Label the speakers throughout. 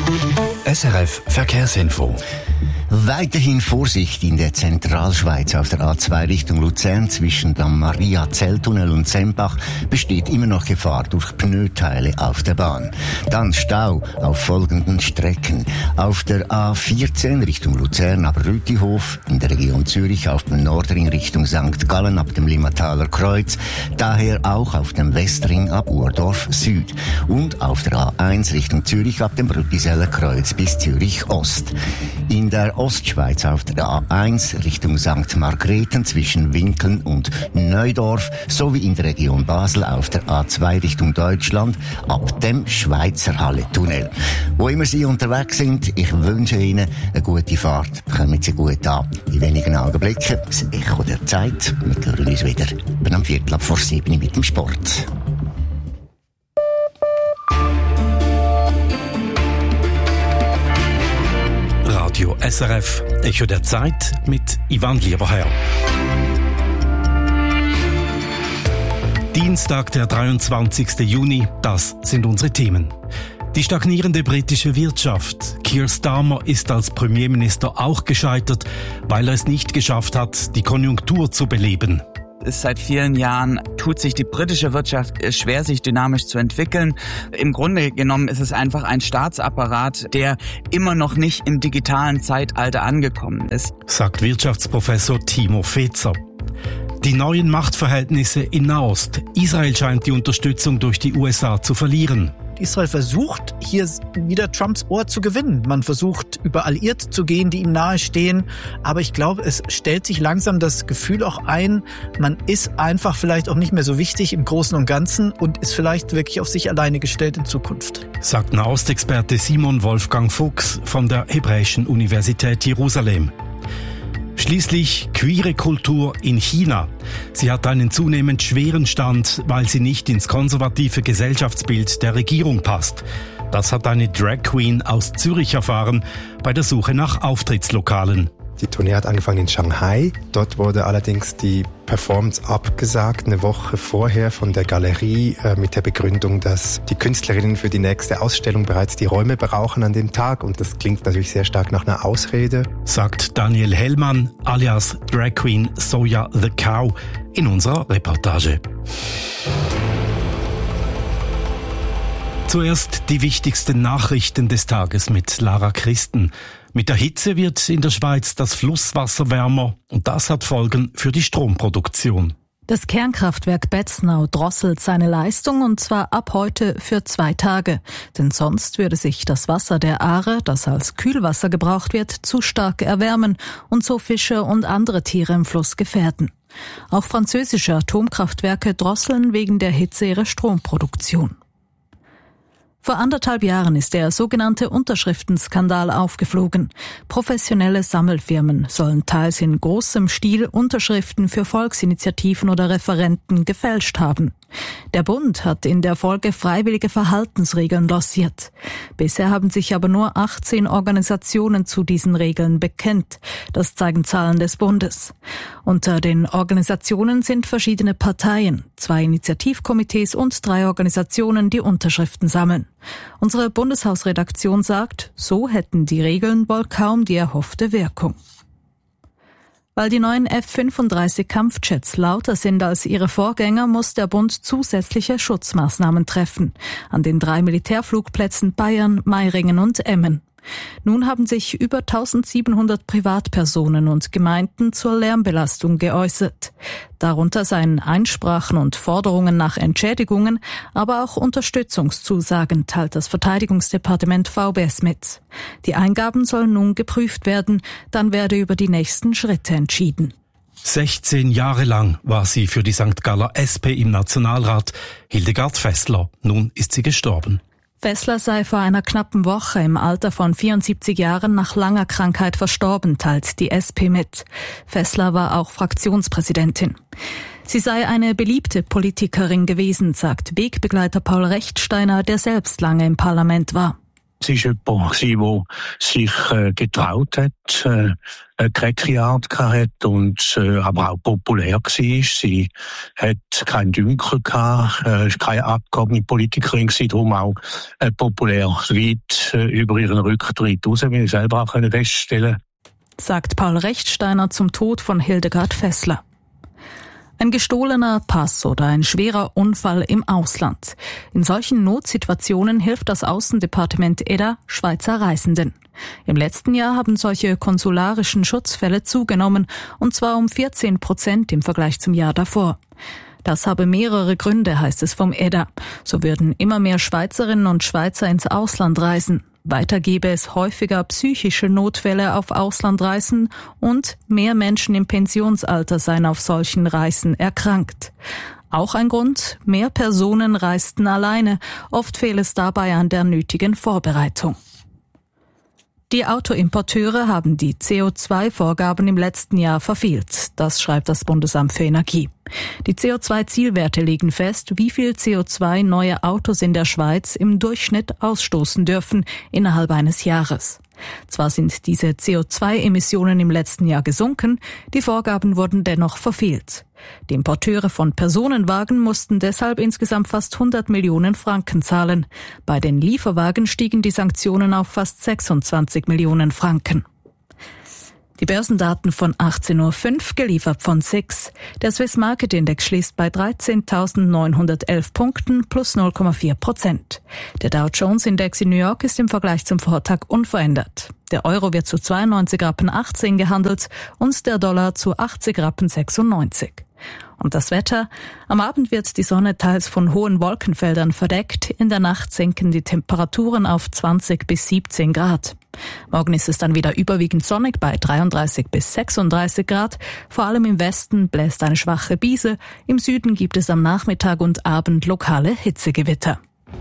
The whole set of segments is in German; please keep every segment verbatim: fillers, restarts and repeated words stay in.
Speaker 1: S R F Verkehrsinfo.
Speaker 2: Weiterhin Vorsicht in der Zentralschweiz. Auf der A zwei Richtung Luzern zwischen dem Maria-Zell-Tunnel und Sempach besteht immer noch Gefahr durch Pneuteile auf der Bahn. Dann Stau auf folgenden Strecken. Auf der A vierzehn Richtung Luzern ab Rütihof, in der Region Zürich auf dem Nordring Richtung Sankt Gallen ab dem Limmataler Kreuz, daher auch auf dem Westring ab Urdorf Süd und auf der A eins Richtung Zürich ab dem Brüttiseller Kreuz bis Zürich Ost. In der Ostschweiz auf der A eins Richtung Sankt Margrethen zwischen Winkeln und Neudorf sowie in der Region Basel auf der A zwei Richtung Deutschland ab dem Schweizerhalle-Tunnel. Wo immer Sie unterwegs sind, ich wünsche Ihnen eine gute Fahrt. Kommen Sie gut an. In wenigen Augenblicken das Echo der Zeit. Wir hören uns wieder am Viertel ab vor sieben mit dem Sport.
Speaker 1: Radio S R F, Echo der Zeit mit Ivan Lieberherr. Dienstag, der dreiundzwanzigsten Juni, das sind unsere Themen. Die stagnierende britische Wirtschaft. Keir Starmer ist als Premierminister auch gescheitert, weil er es nicht geschafft hat, die Konjunktur zu beleben.
Speaker 3: Seit vielen Jahren tut sich die britische Wirtschaft schwer, sich dynamisch zu entwickeln. Im Grunde genommen ist es einfach ein Staatsapparat, der immer noch nicht im digitalen Zeitalter angekommen ist,
Speaker 1: sagt Wirtschaftsprofessor Timo Fezer. Die neuen Machtverhältnisse in Nahost. Israel scheint die Unterstützung durch die U S A zu verlieren.
Speaker 4: Israel versucht, hier wieder Trumps Ohr zu gewinnen. Man versucht, über Alliierte zu gehen, die ihm nahestehen. Aber ich glaube, es stellt sich langsam das Gefühl auch ein, man ist einfach vielleicht auch nicht mehr so wichtig im Großen und Ganzen und ist vielleicht wirklich auf sich alleine gestellt in Zukunft.
Speaker 1: Sagt Nahostexperte Simon Wolfgang Fuchs von der Hebräischen Universität Jerusalem. Schließlich queere Kultur in China. Sie hat einen zunehmend schweren Stand, weil sie nicht ins konservative Gesellschaftsbild der Regierung passt. Das hat eine Drag Queen aus Zürich erfahren bei der Suche nach Auftrittslokalen.
Speaker 5: Die Tournee hat angefangen in Shanghai. Dort wurde allerdings die Performance abgesagt, eine Woche vorher von der Galerie äh, mit der Begründung, dass die Künstlerinnen für die nächste Ausstellung bereits die Räume brauchen an dem Tag. Und das klingt natürlich sehr stark nach einer Ausrede.
Speaker 1: Sagt Daniel Hellmann alias Drag Queen Soja the Cow in unserer Reportage. Zuerst die wichtigsten Nachrichten des Tages mit Lara Christen. Mit der Hitze wird in der Schweiz das Flusswasser wärmer und das hat Folgen für die Stromproduktion.
Speaker 6: Das Kernkraftwerk Betznau drosselt seine Leistung und zwar ab heute für zwei Tage. Denn sonst würde sich das Wasser der Aare, das als Kühlwasser gebraucht wird, zu stark erwärmen und so Fische und andere Tiere im Fluss gefährden. Auch französische Atomkraftwerke drosseln wegen der Hitze ihre Stromproduktion. Vor anderthalb Jahren ist der sogenannte Unterschriftenskandal aufgeflogen. Professionelle Sammelfirmen sollen teils in großem Stil Unterschriften für Volksinitiativen oder Referenden gefälscht haben. Der Bund hat in der Folge freiwillige Verhaltensregeln lanciert. Bisher haben sich aber nur achtzehn Organisationen zu diesen Regeln bekennt. Das zeigen Zahlen des Bundes. Unter den Organisationen sind verschiedene Parteien, zwei Initiativkomitees und drei Organisationen, die Unterschriften sammeln. Unsere Bundeshausredaktion sagt, so hätten die Regeln wohl kaum die erhoffte Wirkung. Weil die neuen F fünfunddreißig Kampfjets lauter sind als ihre Vorgänger, muss der Bund zusätzliche Schutzmaßnahmen treffen. An den drei Militärflugplätzen Bayern, Meiringen und Emmen. Nun haben sich über eintausendsiebenhundert Privatpersonen und Gemeinden zur Lärmbelastung geäußert. Darunter seien Einsprachen und Forderungen nach Entschädigungen, aber auch Unterstützungszusagen, teilt das Verteidigungsdepartement V B S mit. Die Eingaben sollen nun geprüft werden, dann werde über die nächsten Schritte entschieden.
Speaker 1: sechzehn Jahre lang war sie für die Sankt Galler S P im Nationalrat, Hildegard Fessler. Nun ist sie gestorben.
Speaker 6: Fessler sei vor einer knappen Woche im Alter von vierundsiebzig Jahren nach langer Krankheit verstorben, teilt die S P mit. Fessler war auch Fraktionspräsidentin. Sie sei eine beliebte Politikerin gewesen, sagt Wegbegleiter Paul Rechtsteiner, der selbst lange im Parlament war.
Speaker 7: Sie war jemand, der sich äh, getraut hat, äh, eine keckere Art hatte und äh, aber auch populär war. Sie hat keinen Dünkel gehabt, äh, keine abgehobene Politikerin gewesen, darum auch äh, populär weit äh, über ihren Rücktritt raus, wie ich selber auch feststellen konnte.
Speaker 6: Sagt Paul Rechtsteiner zum Tod von Hildegard Fessler. Ein gestohlener Pass oder ein schwerer Unfall im Ausland. In solchen Notsituationen hilft das Außendepartement E D A Schweizer Reisenden. Im letzten Jahr haben solche konsularischen Schutzfälle zugenommen, und zwar um vierzehn Prozent im Vergleich zum Jahr davor. Das habe mehrere Gründe, heißt es vom E D A. So würden immer mehr Schweizerinnen und Schweizer ins Ausland reisen. Weiter gebe es häufiger psychische Notfälle auf Auslandreisen und mehr Menschen im Pensionsalter seien auf solchen Reisen erkrankt. Auch ein Grund, mehr Personen reisten alleine. Oft fehle es dabei an der nötigen Vorbereitung. Die Autoimporteure haben die C O zwei Vorgaben im letzten Jahr verfehlt. Das schreibt das Bundesamt für Energie. Die C O zwei Zielwerte legen fest, wie viel C O zwei neue Autos in der Schweiz im Durchschnitt ausstoßen dürfen innerhalb eines Jahres. Zwar sind diese C O zwei Emissionen im letzten Jahr gesunken, die Vorgaben wurden dennoch verfehlt. Die Importeure von Personenwagen mussten deshalb insgesamt fast hundert Millionen Franken zahlen. Bei den Lieferwagen stiegen die Sanktionen auf fast sechsundzwanzig Millionen Franken. Die Börsendaten von achtzehn Uhr fünf, geliefert von S I X. Der Swiss Market Index schließt bei dreizehntausendneunhundertelf Punkten plus null Komma vier Prozent. Der Dow Jones Index in New York ist im Vergleich zum Vortag unverändert. Der Euro wird zu zweiundneunzig Rappen achtzehn gehandelt und der Dollar zu achtzig Rappen sechsundneunzig. Und das Wetter? Am Abend wird die Sonne teils von hohen Wolkenfeldern verdeckt. In der Nacht sinken die Temperaturen auf zwanzig bis siebzehn Grad. Morgen ist es dann wieder überwiegend sonnig bei dreiunddreißig bis sechsunddreißig Grad. Vor allem im Westen bläst eine schwache Brise. Im Süden gibt es am Nachmittag und Abend lokale Hitzegewitter.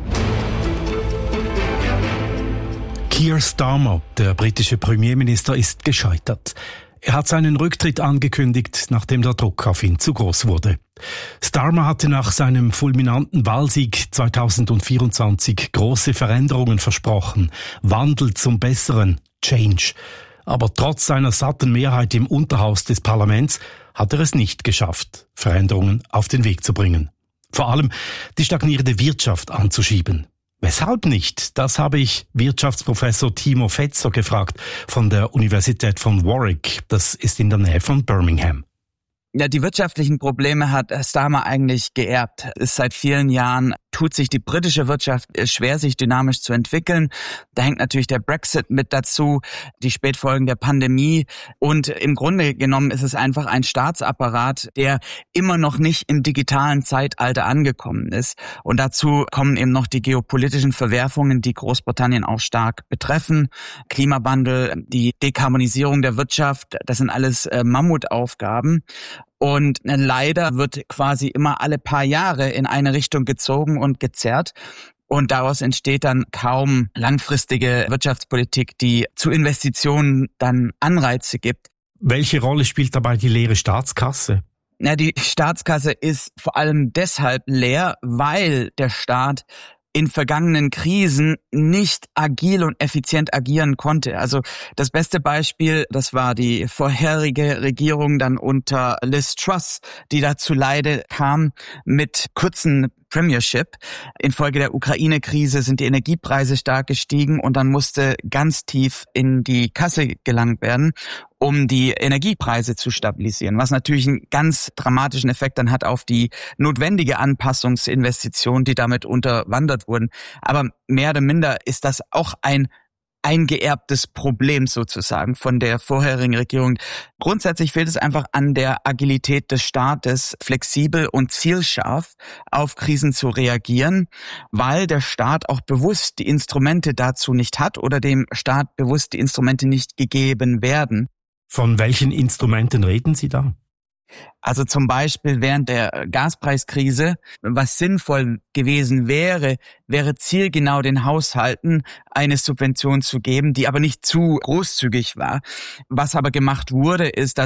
Speaker 1: Keir Starmer, der britische Premierminister, ist gescheitert. Er hat seinen Rücktritt angekündigt, nachdem der Druck auf ihn zu groß wurde. Starmer hatte nach seinem fulminanten Wahlsieg zweitausendvierundzwanzig große Veränderungen versprochen. Wandel zum Besseren, Change. Aber trotz seiner satten Mehrheit im Unterhaus des Parlaments hat er es nicht geschafft, Veränderungen auf den Weg zu bringen. Vor allem die stagnierende Wirtschaft anzuschieben. Weshalb nicht? Das habe ich Wirtschaftsprofessor Timo Fetzer gefragt von der Universität von Warwick. Das ist in der Nähe von Birmingham.
Speaker 3: Ja, die wirtschaftlichen Probleme hat Starmer eigentlich geerbt. Ist seit vielen Jahren tut sich die britische Wirtschaft schwer, sich dynamisch zu entwickeln. Da hängt natürlich der Brexit mit dazu, die Spätfolgen der Pandemie. Und im Grunde genommen ist es einfach ein Staatsapparat, der immer noch nicht im digitalen Zeitalter angekommen ist. Und dazu kommen eben noch die geopolitischen Verwerfungen, die Großbritannien auch stark betreffen. Klimawandel, die Dekarbonisierung der Wirtschaft, das sind alles äh, Mammutaufgaben. Und leider wird quasi immer alle paar Jahre in eine Richtung gezogen und gezerrt. Und daraus entsteht dann kaum langfristige Wirtschaftspolitik, die zu Investitionen dann Anreize gibt.
Speaker 1: Welche Rolle spielt dabei die leere Staatskasse?
Speaker 3: Na, die Staatskasse ist vor allem deshalb leer, weil der Staat in vergangenen Krisen nicht agil und effizient agieren konnte. Also das beste Beispiel, das war die vorherige Regierung dann unter Liz Truss, die dazu Leide kam mit kurzen Premiership. Infolge der Ukraine-Krise sind die Energiepreise stark gestiegen und dann musste ganz tief in die Kasse gelangt werden, um die Energiepreise zu stabilisieren, was natürlich einen ganz dramatischen Effekt dann hat auf die notwendige Anpassungsinvestition, die damit unterwandert wurden. Aber mehr oder minder ist das auch ein eingeerbtes Problem sozusagen von der vorherigen Regierung. Grundsätzlich fehlt es einfach an der Agilität des Staates, flexibel und zielscharf auf Krisen zu reagieren, weil der Staat auch bewusst die Instrumente dazu nicht hat oder dem Staat bewusst die Instrumente nicht gegeben werden.
Speaker 1: Von welchen Instrumenten reden Sie da?
Speaker 3: Also zum Beispiel während der Gaspreiskrise, was sinnvoll gewesen wäre, wäre zielgenau den Haushalten eine Subvention zu geben, die aber nicht zu großzügig war. Was aber gemacht wurde, ist, dass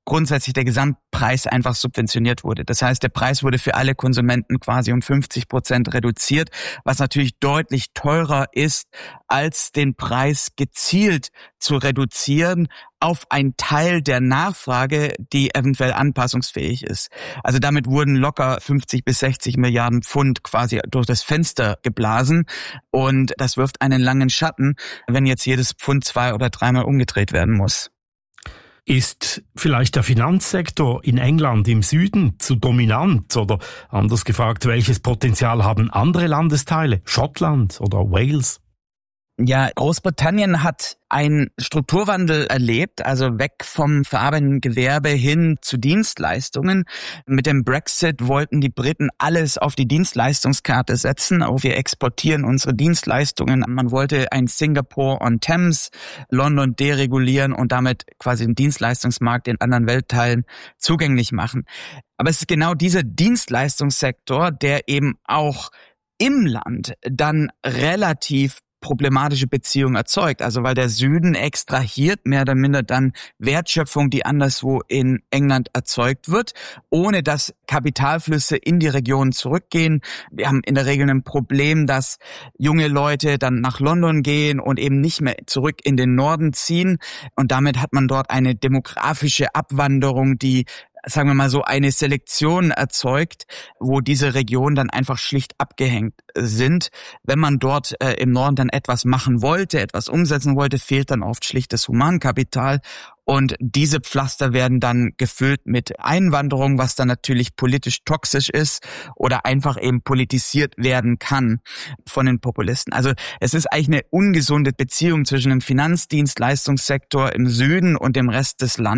Speaker 3: grundsätzlich der Gesamtpreis einfach subventioniert wurde. Das heißt, der Preis wurde für alle Konsumenten quasi um fünfzig Prozent reduziert, was natürlich deutlich teurer ist, als den Preis gezielt zu reduzieren auf einen Teil der Nachfrage, die eventuell anpassungsfähig ist. Also damit wurden locker fünfzig bis sechzig Milliarden Pfund quasi durch das Fenster geblasen und das wirft einen langen Schatten, wenn jetzt jedes Pfund zwei- oder dreimal umgedreht werden muss.
Speaker 1: Ist vielleicht der Finanzsektor in England im Süden zu dominant? Oder anders gefragt, welches Potenzial haben andere Landesteile, Schottland oder Wales?
Speaker 3: Ja, Großbritannien hat einen Strukturwandel erlebt, also weg vom verarbeitenden Gewerbe hin zu Dienstleistungen. Mit dem Brexit wollten die Briten alles auf die Dienstleistungskarte setzen. Auch wir exportieren unsere Dienstleistungen. Man wollte ein Singapore on Thames, London deregulieren und damit quasi den Dienstleistungsmarkt in anderen Weltteilen zugänglich machen. Aber es ist genau dieser Dienstleistungssektor, der eben auch im Land dann relativ problematische Beziehungen erzeugt. Also weil der Süden extrahiert mehr oder minder dann Wertschöpfung, die anderswo in England erzeugt wird, ohne dass Kapitalflüsse in die Region zurückgehen. Wir haben in der Regel ein Problem, dass junge Leute dann nach London gehen und eben nicht mehr zurück in den Norden ziehen. Und damit hat man dort eine demografische Abwanderung, die, sagen wir mal so, eine Selektion erzeugt, wo diese Regionen dann einfach schlicht abgehängt sind. Wenn man dort äh, im Norden dann etwas machen wollte, etwas umsetzen wollte, fehlt dann oft schlicht das Humankapital. Und diese Pflaster werden dann gefüllt mit Einwanderung, was dann natürlich politisch toxisch ist oder einfach eben politisiert werden kann von den Populisten. Also es ist eigentlich eine ungesunde Beziehung zwischen dem Finanzdienstleistungssektor im Süden und dem Rest des Landes.